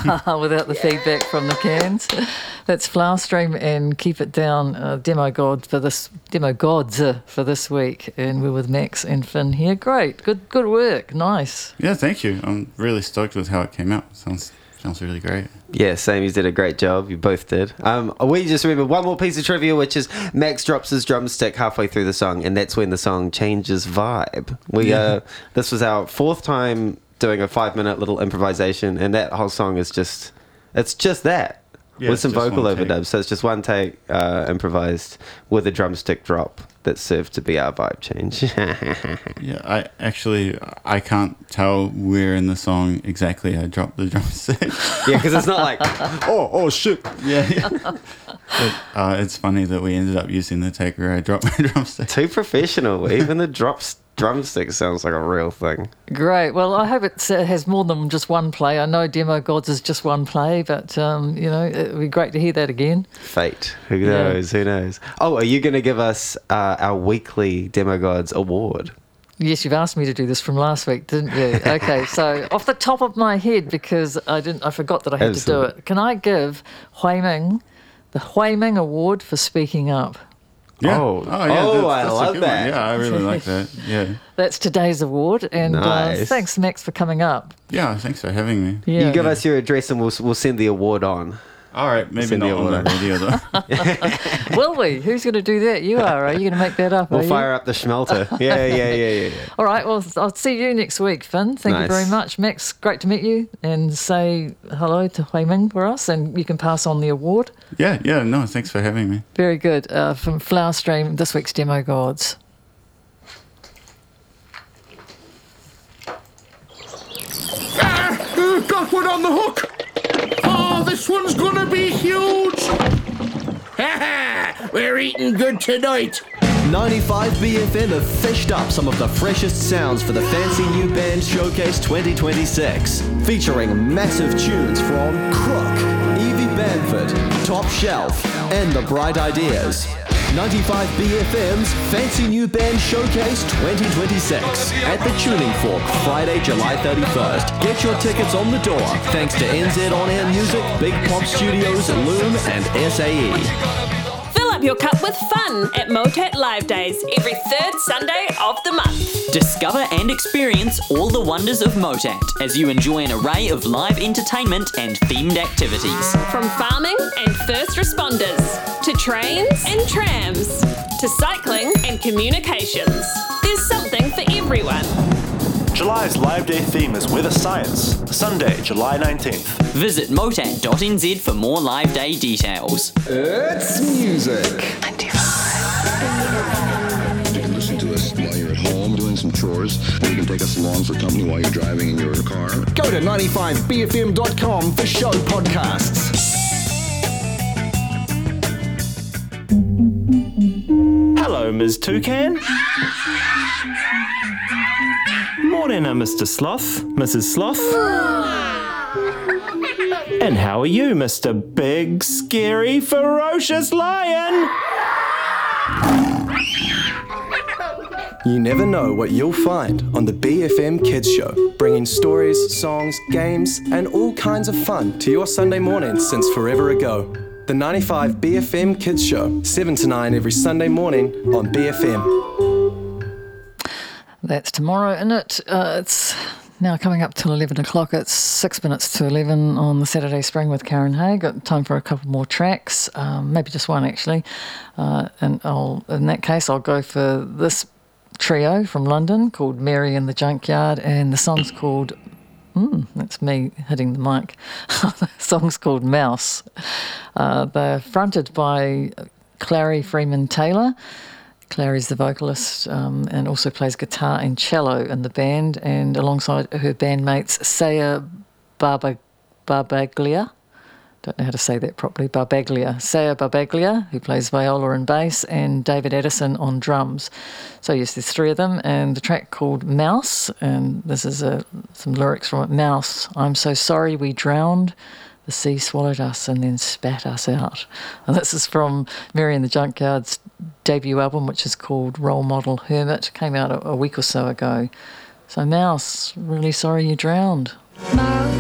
without the feedback from the cans. That's Flowerstream and Keep It Down, Demo Gods for this week. And we're with Max and Finn here. Great, good work, nice. Yeah, thank you. I'm really stoked with how it came out. Sounds really great. Yeah, Sam, you did a great job. You both did. We just remember one more piece of trivia, which is Max drops his drumstick halfway through the song, and that's when the song changes vibe. This was our fourth time doing a 5-minute little improvisation, and that whole song is just that. Yeah, with some just vocal one take. overdubs. So it's just one take improvised with a drumstick drop that served to be our vibe change. Yeah, I can't tell where in the song exactly I dropped the drumstick. Yeah, because it's not like, oh shit. Yeah. But, it's funny that we ended up using the take where I dropped my drumstick. Too professional. Even the drumstick sounds like a real thing. Great. Well, I hope it has more than just one play. I know Demo Gods is just one play, but, it would be great to hear that again. Fate. Who knows? Who knows? Oh, are you going to give us our weekly Demo Gods award? Yes, you've asked me to do this from last week, didn't you? Okay, so off the top of my head, because I forgot that I had to do it, can I give Hui Ming the Hui Ming Award for speaking up? Yeah. Oh, yeah, I that's a love good that. one. Yeah, I really like that. Yeah. That's today's award, and Nice. thanks, Max, for coming up. Yeah, thanks for having me. Yeah. You give us your address and we'll send the award on. All right, maybe Send the not on the order. radio though. Will we? Who's going to do that? You are you going to make that up? We'll are you? fire up the schmelter. Yeah. All right, well, I'll see you next week, Finn. Thank you Nice. very much. Max, great to meet you, and say hello to Hui Ming for us, and you can pass on the award. Yeah, no, thanks for having me. Very good. From Flowerstream, this week's Demo Gods. Got one on the hook! Oh, this one's gonna be huge! Ha! We're eating good tonight! 95 BFM have fished up some of the freshest sounds for the Fancy New Band Showcase 2026, featuring massive tunes from Crook, Evie Bamford, Top Shelf, and The Bright Ideas. 95 BFM's Fancy New Band Showcase 2026 at the Tuning Fork, Friday, July 31st. Get your tickets on the door thanks to NZ On Air Music, Big Pop Studios, Loom, and SAE. Fill up your cup with fun at Motat Live Days every third Sunday of the month. Discover and experience all the wonders of Motat as you enjoy an array of live entertainment and themed activities. From farming and first responders, to trains and trams, to cycling and communications. There's something for everyone. July's Live Day theme is Weather Science, Sunday, July 19th. Visit motat.nz for more live day details. It's music. You can listen to us while you're at home doing some chores, or you can take us along for company while you're driving in your car. Go to 95bfm.com for show podcasts. Hello, Ms. Toucan. Morning, Mr. Sloth, Mrs. Sloth. And how are you, Mr. Big, Scary, Ferocious Lion? You never know what you'll find on the BFM Kids Show, bringing stories, songs, games, and all kinds of fun to your Sunday mornings since forever ago. The 95 BFM Kids Show, 7 to 9 every Sunday morning on BFM. That's tomorrow, isn't it? It's now coming up till 11 o'clock. It's 6 minutes to 11 on the Saturday Spring with Karen Hay. Got time for a couple more tracks, maybe just one actually. In that case, I'll go for this trio from London called Mary in the Junkyard, and the song's called, that's me hitting the mic. The song's called Mouse. They're fronted by Clary Freeman Taylor. Clary's the vocalist and also plays guitar and cello in the band, and alongside her bandmates Saya Barbaglia. Don't know how to say that properly. Saya Barbaglia, who plays viola and bass, and David Addison on drums. So yes, there's three of them, and the track called Mouse, and this is some lyrics from it. Mouse, I'm so sorry we drowned. The sea swallowed us and then spat us out. And this is from Mary in the Junkyard's debut album, which is called Role Model Hermit. Came out a week or so ago. So Mouse, really sorry you drowned.